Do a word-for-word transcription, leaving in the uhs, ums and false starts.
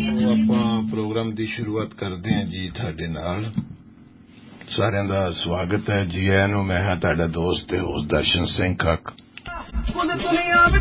ਆਪਾਂ ਪ੍ਰੋਗਰਾਮ ਦੀ ਸ਼ੁਰੂਆਤ ਕਰਦੇ ਹਾਂ ਜੀ ਤੁਹਾਡੇ ਨਾਲ। ਸਾਰਿਆਂ ਦਾ ਸਵਾਗਤ ਹੈ ਜੀ। ਆਇਆਂ ਨੂੰ। ਮੈਂ ਹਾਂ ਤੁਹਾਡਾ ਦੋਸਤ ਤੇ ਹੋਸਟ ਦਰਸ਼ਨ ਸਿੰਘ ਕੱਕ।